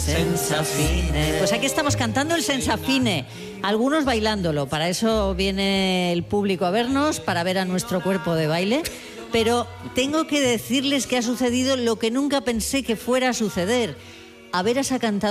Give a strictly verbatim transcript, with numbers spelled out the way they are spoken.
senza fine. Pues aquí estamos cantando el senza fine, algunos bailándolo. Para eso viene el público a vernos, para ver a nuestro cuerpo de baile. Pero tengo que decirles que ha sucedido lo que nunca pensé que fuera a suceder. A ver, has cantado